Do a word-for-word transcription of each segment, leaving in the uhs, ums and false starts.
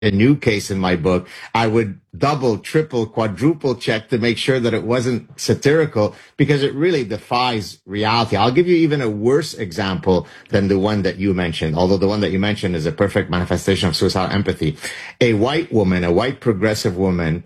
a new case in my book, I would double, triple, quadruple check to make sure that it wasn't satirical, because it really defies reality. I'll give you even a worse example than the one that you mentioned, although the one that you mentioned is a perfect manifestation of suicidal empathy. A white woman, a white progressive woman,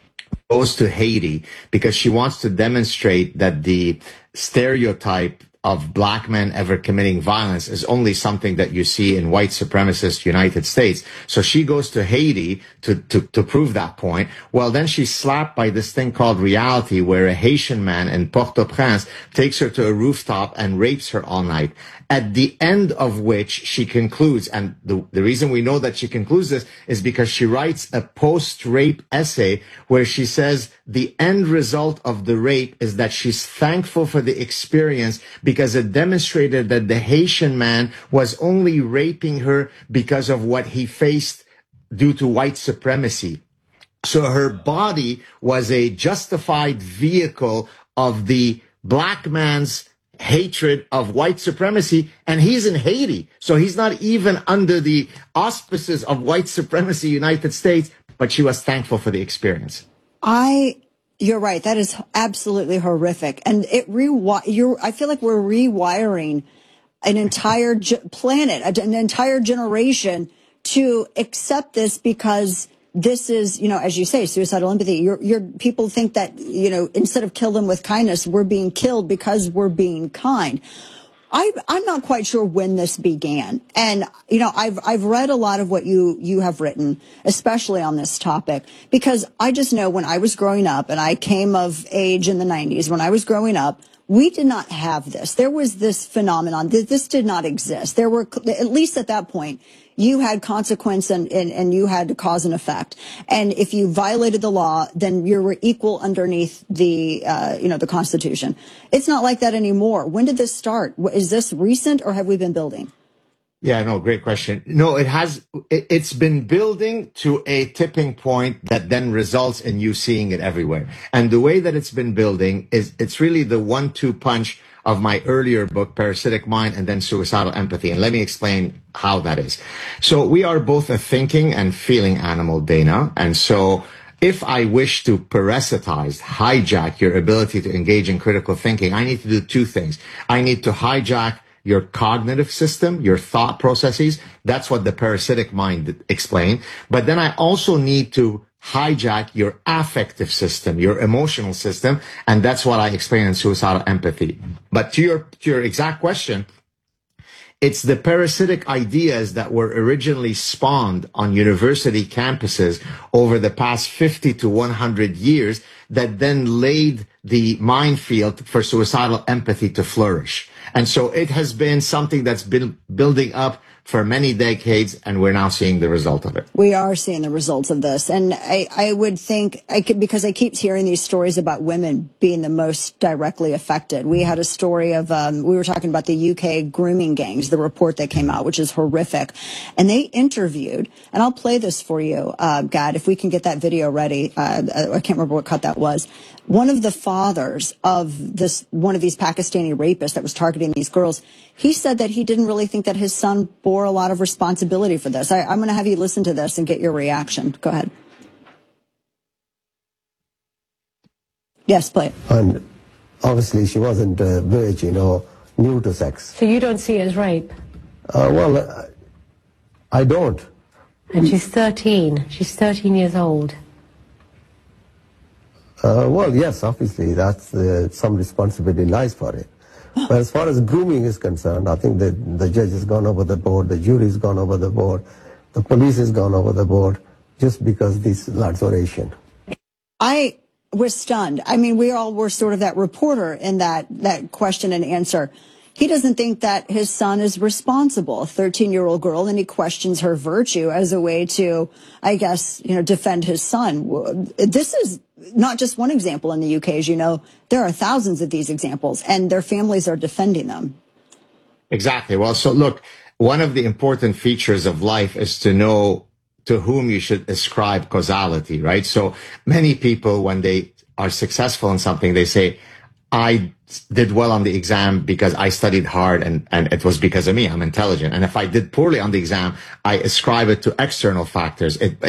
goes to Haiti because she wants to demonstrate that the stereotype of black men ever committing violence is only something that you see in white supremacist United States. So she goes to Haiti to, to, to prove that point. Well, then she's slapped by this thing called reality, where a Haitian man in Port-au-Prince takes her to a rooftop and rapes her all night. At the end of which she concludes, and the, the reason we know that she concludes this is because she writes a post-rape essay where she says the end result of the rape is that she's thankful for the experience because it demonstrated that the Haitian man was only raping her because of what he faced due to white supremacy. So her body was a justified vehicle of the black man's hatred of white supremacy, and he's in Haiti. So he's not even under the auspices of white supremacy United States, but she was thankful for the experience. I, you're right. That is absolutely horrific. And it re, you're, I feel like we're rewiring an entire ge- planet, an entire generation to accept this because this is, you know, as you say, suicidal empathy. You're, you're, people think that, you know, instead of kill them with kindness, we're being killed because we're being kind. I, I'm not quite sure when this began. And, you know, I've, I've read a lot of what you, you have written, especially on this topic, because I just know when I was growing up, and I came of age in the nineties, when I was growing up, we did not have this. There was this phenomenon. This did not exist. There were, at least at that point, you had consequence and, and, and you had cause and effect. And if you violated the law, then you were equal underneath the, uh, you know, the Constitution. It's not like that anymore. When did this start? Is this recent, or have we been building? Yeah, no, great question. No, it has, it, it's been building to a tipping point that then results in you seeing it everywhere. And the way that it's been building is it's really the one two punch of my earlier book, Parasitic Mind, and then Suicidal Empathy. And let me explain how that is. So we are both a thinking and feeling animal, Dana. And so if I wish to parasitize, hijack your ability to engage in critical thinking, I need to do two things. I need to hijack your cognitive system, your thought processes. That's what the parasitic mind explained. But then I also need to hijack your affective system, your emotional system. And that's what I explain in Suicidal Empathy. But to your, to your exact question, it's the parasitic ideas that were originally spawned on university campuses over the past fifty to one hundred years that then laid the minefield for suicidal empathy to flourish. And so it has been something that's been building up for many decades, and we're now seeing the result of it. We are seeing the results of this. And I, I would think, I could, because I keep hearing these stories about women being the most directly affected. We had a story of, um, we were talking about the U K grooming gangs, the report that came out, which is horrific. And they interviewed, and I'll play this for you, uh, Gad, if we can get that video ready. Uh, I can't remember what cut that was. One of the fathers of this, one of these Pakistani rapists that was targeting these girls, he said that he didn't really think that his son bore a lot of responsibility for this. I, I'm going to have you listen to this and get your reaction. Go ahead. Yes, play it. And obviously she wasn't a virgin or new to sex. So you don't see it as rape? Uh, well, uh, I don't. And she's thirteen. She's thirteen years old. Uh, well, yes, obviously, that's uh, some responsibility lies for it. But as far as grooming is concerned, I think that the judge has gone over the board, the jury has gone over the board, the police has gone over the board, just because these lads are Asian. I was stunned. I mean, we all were sort of that reporter in that, that question and answer. He doesn't think that his son is responsible, a thirteen-year-old girl, and he questions her virtue as a way to, I guess, you know, defend his son. This is not just one example in the U K, as you know. There are thousands of these examples, and their families are defending them. Exactly. Well, so look, one of the important features of life is to know to whom you should ascribe causality, right? So many people, when they are successful in something, they say, I did well on the exam because I studied hard and, and it was because of me. I'm intelligent. And if I did poorly on the exam, I ascribe it to external factors. It,